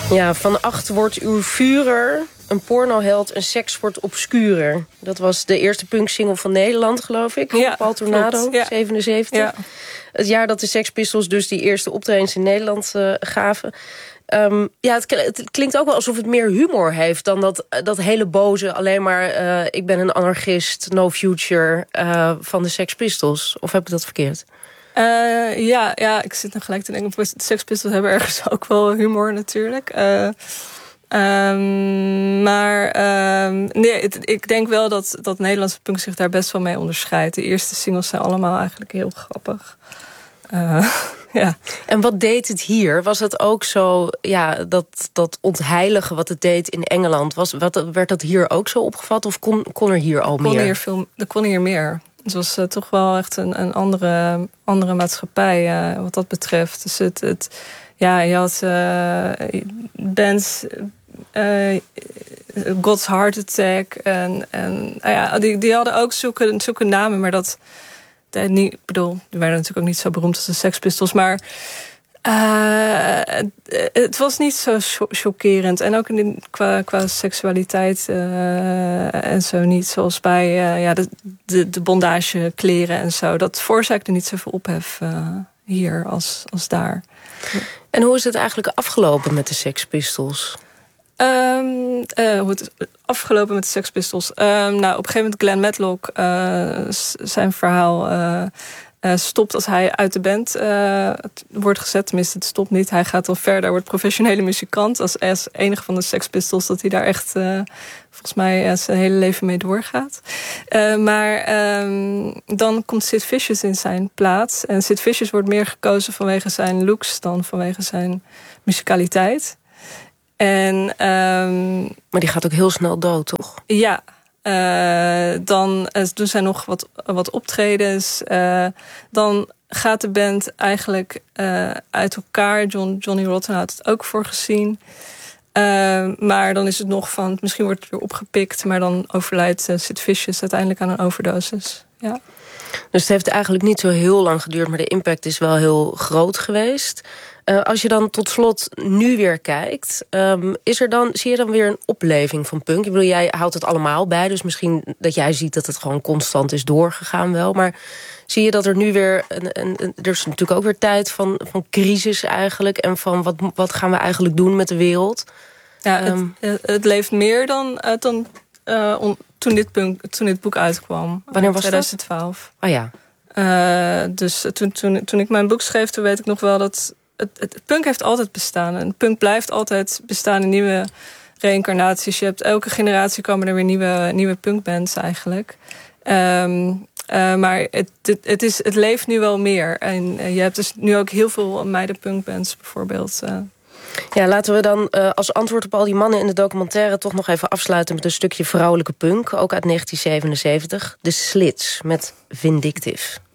Ja, van 8 wordt uw Führer, een pornoheld, een seks wordt obscurer. Dat was de eerste punksingle van Nederland, geloof ik. Ja, Paul Tornado, klopt, ja. 77. Ja. Het jaar dat de Sex Pistols dus die eerste optredens in Nederland gaven. Het klinkt ook wel alsof het meer humor heeft dan dat hele boze, alleen maar ik ben een anarchist, no future van de Sex Pistols. Of heb ik dat verkeerd? Ik zit nog gelijk te denken. De Sex Pistols hebben ergens ook wel humor natuurlijk. Ik denk wel dat Nederlandse punk zich daar best wel mee onderscheidt. De eerste singles zijn allemaal eigenlijk heel grappig. Ja. En wat deed het hier? Was het ook zo, dat ontheiligen wat het deed in Engeland? Werd dat hier ook zo opgevat of kon er hier al meer? Er kon hier meer. Het was toch wel echt een andere maatschappij wat dat betreft. Dus je had bands, God's Heart Attack. Die hadden ook zulke namen, maar die werden natuurlijk ook niet zo beroemd als de Sex Pistols. Maar het was niet zo chockerend. En ook qua seksualiteit en zo niet. Zoals bij de bondagekleren en zo. Dat veroorzaakte niet zoveel ophef hier als daar. En hoe is het eigenlijk afgelopen met de Sex Pistols? Hoe het afgelopen met de Sex Pistols. Op een gegeven moment Glenn Matlock zijn verhaal stopt als hij uit de band wordt gezet. Tenminste, het stopt niet. Hij gaat dan verder, wordt professionele muzikant. Als enige van de Sex Pistols dat hij daar echt volgens mij zijn hele leven mee doorgaat. Dan komt Sid Vicious in zijn plaats. En Sid Vicious wordt meer gekozen vanwege zijn looks dan vanwege zijn muzikaliteit. Maar die gaat ook heel snel dood, toch? Ja. Dan doen zij nog wat optredens. Dan gaat de band eigenlijk uit elkaar. Johnny Rotten had het ook voor gezien. Maar dan is het nog van, misschien wordt het weer opgepikt, maar dan overlijdt Sid Vicious uiteindelijk aan een overdosis. Ja. Dus het heeft eigenlijk niet zo heel lang geduurd, maar de impact is wel heel groot geweest. Als je dan tot slot nu weer kijkt, zie je dan weer een opleving van punk? Ik bedoel, jij houdt het allemaal bij, dus misschien dat jij ziet dat het gewoon constant is doorgegaan wel. Maar zie je dat er nu weer, er is natuurlijk ook weer tijd van crisis eigenlijk, en van wat gaan we eigenlijk doen met de wereld? Ja, het leeft meer dan toen dit boek uitkwam. Wanneer was 2012. Dat? Oh ja. Dus toen ik mijn boek schreef, toen weet ik nog wel dat het punk heeft altijd bestaan. En punk blijft altijd bestaan in nieuwe reïncarnaties. Je hebt elke generatie komen er weer nieuwe punkbands eigenlijk. Maar het leeft nu wel meer. En je hebt dus nu ook heel veel meidenpunkbands bijvoorbeeld. Ja, laten we dan als antwoord op al die mannen in de documentaire toch nog even afsluiten met een stukje vrouwelijke punk, ook uit 1977. De Slits met Vindictive.